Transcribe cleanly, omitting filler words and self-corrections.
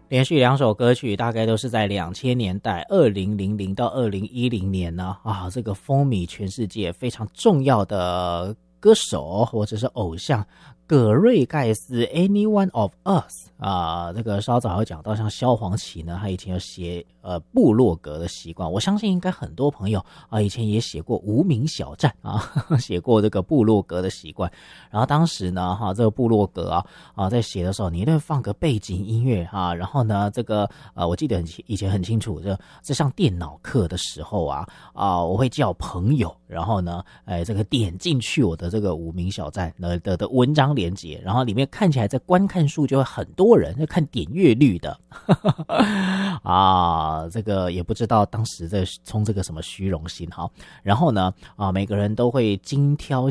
连续2首歌曲大概都是在2000年代2000到2010年呢这个风靡全世界非常重要的歌手或者是偶像葛瑞盖斯 Anyone of Us 这个稍早有讲到，像萧煌奇呢，他以前有写部落格的习惯，我相信应该很多朋友以前也写过无名小站写过这个部落格的习惯。然后当时呢这个部落格在写的时候，你一定会放个背景音乐然后呢这个我记得以前很清楚，这上电脑课的时候我会叫朋友，然后呢这个点进去我的这个无名小站的文章连结，然后里面看起来在观看数就会很多人，在看点阅率的这个也不知道当时在冲这个什么虚荣心然后呢每个人都会精挑